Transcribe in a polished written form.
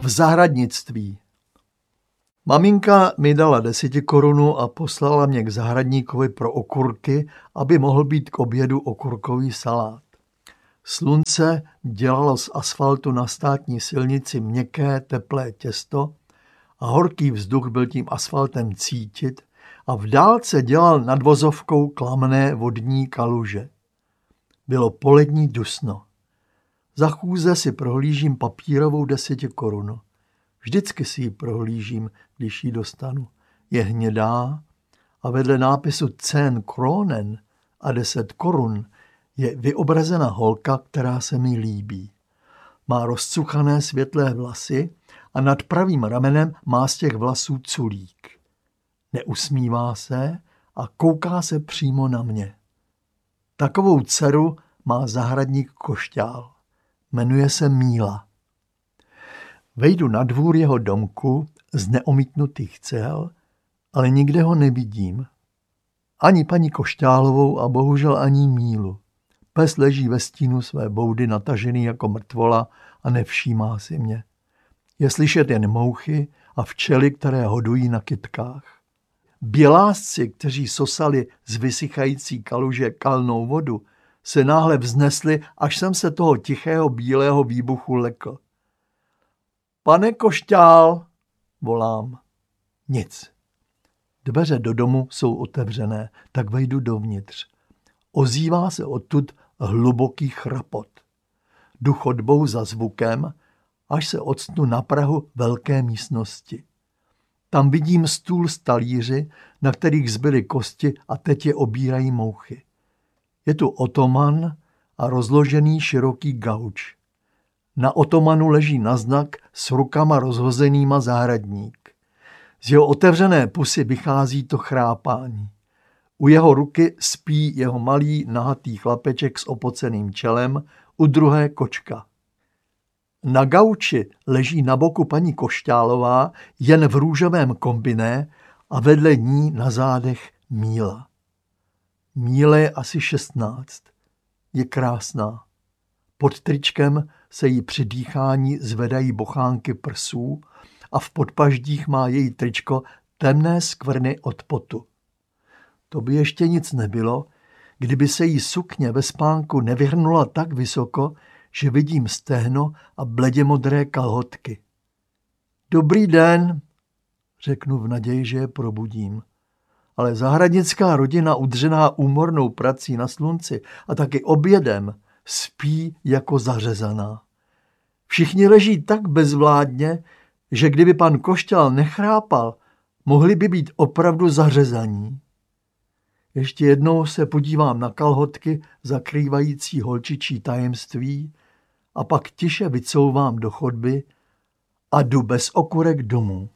v zahradnictví. Maminka mi dala 10 korun a poslala mě k zahradníkovi pro okurky, aby mohl být k obědu okurkový salát. Slunce dělalo z asfaltu na státní silnici měkké, teplé těsto a horký vzduch byl tím asfaltem cítit a v dálce dělal nad vozovkou klamné vodní kaluže. Bylo polední dusno. Za chůze si prohlížím papírovou 10 korun. Vždycky si ji prohlížím, když ji dostanu. Je hnědá a vedle nápisu 10 kronen a 10 korun je vyobrazena holka, která se mi líbí. Má rozcuchané světlé vlasy a nad pravým ramenem má z těch vlasů culík. Neusmívá se a kouká se přímo na mě. Takovou dceru má zahradník Košťál. Jmenuje se Míla. Vejdu na dvůr jeho domku z neomítnutých cel, ale nikde ho nevidím. Ani paní Košťálovou a bohužel ani Mílu. Pes leží ve stínu své boudy natažený jako mrtvola a nevšímá si mě. Je slyšet jen mouchy a včely, které hodují na kytkách. Bělásci, kteří sosali z vysychající kaluže kalnou vodu, se náhle vznesli, až jsem se toho tichého bílého výbuchu lekl. Pane Košťál, volám. Nic. Dveře do domu jsou otevřené, tak vejdu dovnitř. Ozývá se odtud hluboký chrapot. Jdu chodbou za zvukem, až se octnu na prahu velké místnosti. Tam vidím stůl s talíři, na kterých zbyly kosti a teď je obírají mouchy. Je tu otoman a rozložený široký gauč. Na otomanu leží naznak s rukama rozhozenýma zahradník. Z jeho otevřené pusy vychází to chrápání. U jeho ruky spí jeho malý nahatý chlapeček s opoceným čelem, u druhé kočka. Na gauči leží na boku paní Košťálová jen v růžovém kombiné a vedle ní na zádech Míla. Míle je asi 16. Je krásná. Pod tričkem se jí při dýchání zvedají bochánky prsů a v podpaždích má její tričko temné skvrny od potu. To by ještě nic nebylo, kdyby se jí sukně ve spánku nevyhrnula tak vysoko, že vidím stehno a bledě modré kalhotky. Dobrý den, řeknu v naději, že je probudím. Ale zahradnická rodina udřená úmornou prací na slunci a taky obědem spí jako zařezaná. Všichni leží tak bezvládně, že kdyby pan Košťál nechrápal, mohli by být opravdu zařezaní. Ještě jednou se podívám na kalhotky zakrývající holčičí tajemství a pak tiše vycouvám do chodby a jdu bez okurek domů.